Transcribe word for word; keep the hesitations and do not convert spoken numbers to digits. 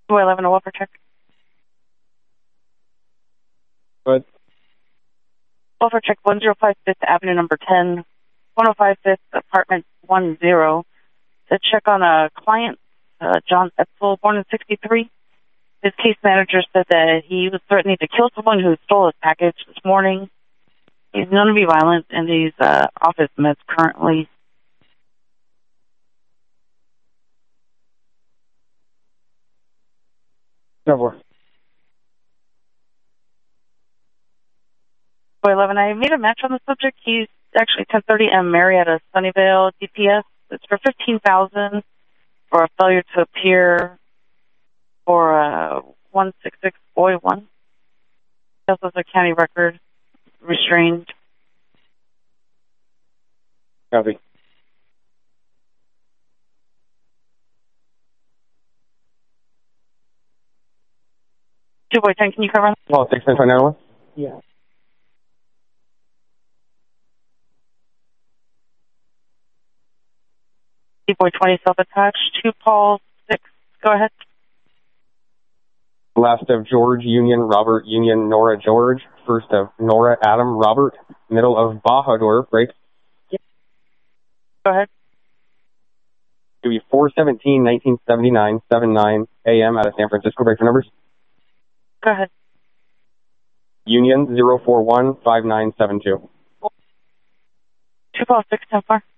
two eleven, a welfare check. Good. Welfare check one oh five Fifth Avenue, number ten, one oh five Fifth, apartment one zero. To check on a client, uh, John Etzel, born in sixty-three. His case manager said that he was threatening to kill someone who stole his package this morning. He's known to be violent, and he's uh, off his meds currently. Number. eleven, I made a match on the subject. He's actually ten thirty M Marietta Sunnyvale D P S. It's for fifteen thousand dollars for a failure to appear for uh, one six six boy one. That's a county record, restrained. Copy. two boy ten, can you cover on? Well, six nine five nine one? Yeah. Boy twenty self-attached, two Paul six, go ahead. Last of George, Union, Robert, Union, Nora, George. First of Nora, Adam, Robert. Middle of Bahadur, break. Yeah. Go ahead. To be four seventeen nineteen seventy-nine, seven nine A M out of San Francisco, break for numbers. Go ahead. Union zero four one five nine seven two. two Paul six, ten four.